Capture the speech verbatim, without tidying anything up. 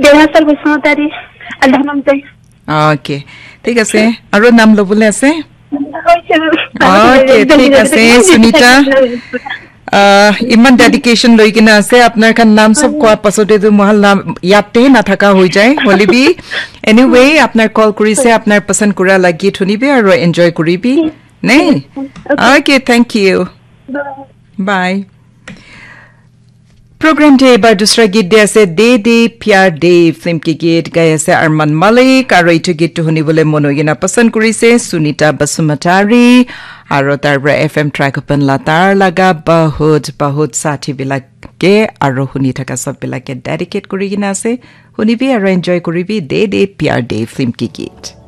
দেহাসৰ বসুমতাৰী আলহামম জয় okay ঠিক আছে আৰু নাম লবলে আছে ওকে ঠিক আছে সুনিতা Uh, ইমান ডেডিকেশন লৈ কিনা আছে আপোনাৰ খান নাম সব কোৱা পাছতে তো মহল নাম ইয়াতে না থাকা হৈ যায় হলিবি এনিৱে আপোনাৰ কল কৰিছে আপোনাৰ পছন্দ কৰা লাগি থনিবে আৰু এনজয় কৰিবি নে ওকে থ্যাংক ইউ বাই प्रोग्राम डे बार दूसरा गीत दे আছে दे दे प्यार दे फिल्म की गीत गाय আছে अरमान मलिक और এইটো গীত শুনিবলৈ মনোগিনা পছন্দ কৰিছে সুনিতা বসুমতাৰী আৰু তাৰপৰা এফএম ট্ৰেক ওপেন লাতাৰ লাগা বহুত বহুত সাথী বিলাকে আৰু শুনি থকা সব বিলাকে ডেডিকেট কৰি কিনা আছে শুনিবি আৰু এনজয় কৰিবি দে দে প্যাৰ দে ফিল্ম কি গীত